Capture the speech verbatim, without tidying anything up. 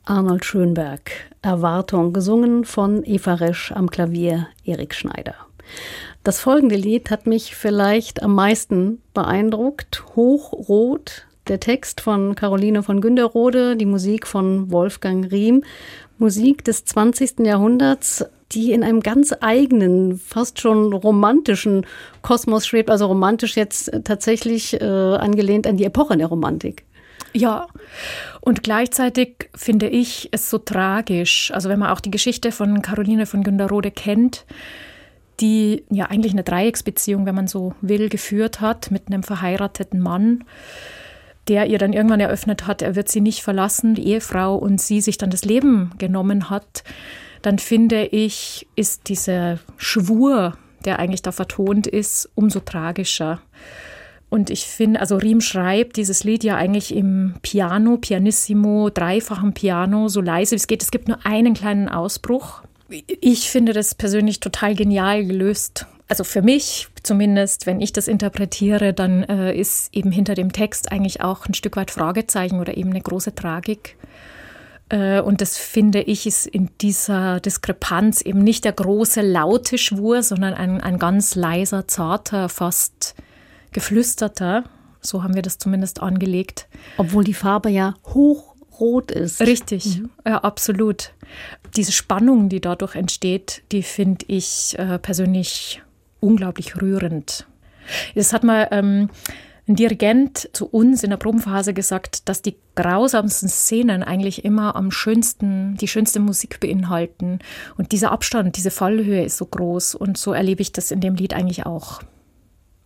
Arnold Schönberg, Erwartung, gesungen von Eva Resch, am Klavier Erik Schneider. Das folgende Lied hat mich vielleicht am meisten beeindruckt. Hochrot, der Text von Caroline von Günderrode, die Musik von Wolfgang Riem. Musik des zwanzigsten Jahrhunderts, die in einem ganz eigenen, fast schon romantischen Kosmos schwebt. Also romantisch jetzt tatsächlich äh, angelehnt an die Epoche der Romantik. Ja, und gleichzeitig finde ich es so tragisch. Also wenn man auch die Geschichte von Caroline von Günderrode kennt, die ja eigentlich eine Dreiecksbeziehung, wenn man so will, geführt hat mit einem verheirateten Mann, der ihr dann irgendwann eröffnet hat, er wird sie nicht verlassen, die Ehefrau, und sie sich dann das Leben genommen hat, dann finde ich, ist dieser Schwur, der eigentlich da vertont ist, umso tragischer. Und ich finde, also Riem schreibt dieses Lied ja eigentlich im Piano, Pianissimo, dreifachen Piano, so leise wie es geht. Es gibt nur einen kleinen Ausbruch. Ich finde das persönlich total genial gelöst. Also für mich zumindest, wenn ich das interpretiere, dann äh, ist eben hinter dem Text eigentlich auch ein Stück weit Fragezeichen oder eben eine große Tragik. Äh, und das finde ich ist in dieser Diskrepanz eben nicht der große, laute Schwur, sondern ein, ein ganz leiser, zarter, fast geflüsterter. So haben wir das zumindest angelegt. Obwohl die Farbe ja hochrot ist. Richtig, mhm. Ja, absolut. Diese Spannung, die dadurch entsteht, die finde ich äh, persönlich unglaublich rührend. Das hat mal ähm, ein Dirigent zu uns in der Probenphase gesagt, dass die grausamsten Szenen eigentlich immer am schönsten, die schönste Musik beinhalten. Und dieser Abstand, diese Fallhöhe ist so groß. Und so erlebe ich das in dem Lied eigentlich auch.